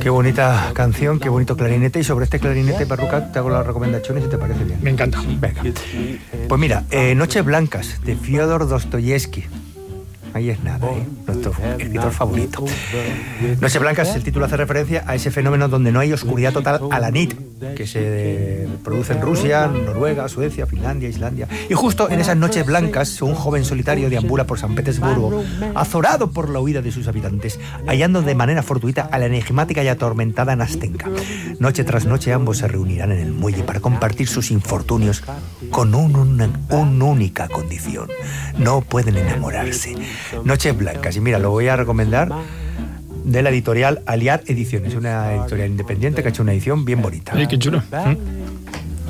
Qué bonita canción, qué bonito clarinete. Y sobre este clarinete, Parruca, te hago la recomendación y si te parece bien. Me encanta. Venga. Pues mira, Noches Blancas, de Fyodor Dostoyevsky. Ahí es nada, nuestro escritor favorito. Noches Blancas, el título hace referencia a ese fenómeno donde no hay oscuridad total, a la nit, que se produce en Rusia, Noruega, Suecia, Finlandia, Islandia. Y justo en esas noches blancas, un joven solitario deambula por San Petersburgo, azorado por la huida de sus habitantes, hallando de manera fortuita a la enigmática y atormentada Nastenka. Noche tras noche ambos se reunirán en el muelle para compartir sus infortunios con una única condición: no pueden enamorarse. Noches Blancas. Y mira, lo voy a recomendar de la editorial Aliar Ediciones, una editorial independiente que ha hecho una edición bien bonita. Ay, qué chulo.